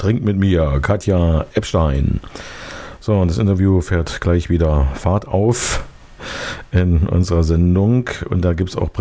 Trink mit mir, Katja Epstein. So, und das Interview fährt gleich wieder Fahrt auf in unserer Sendung. Und da gibt es auch